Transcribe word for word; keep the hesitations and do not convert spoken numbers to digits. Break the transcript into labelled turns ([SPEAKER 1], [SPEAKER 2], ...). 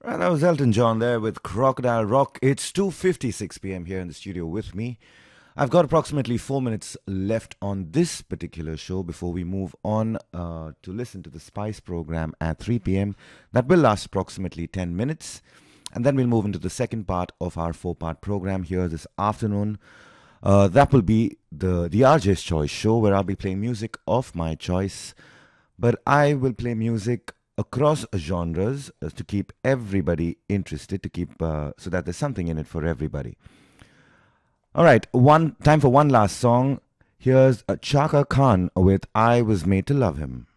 [SPEAKER 1] And that was Elton John there with Crocodile Rock. It's two fifty-six p m here in the studio with me. I've got approximately four minutes left on this particular show before we move on uh, to listen to the Spice program at three p m. That will last approximately ten minutes. And then we'll move into the second part of our four-part program here this afternoon. Uh, that will be the, the R J's Choice show where I'll be playing music of my choice. But I will play music across genres uh, to keep everybody interested, to keep uh, so that there's something in it for everybody. All right, one time for one last song. Here's uh, Chaka Khan with I Was Made to Love Him.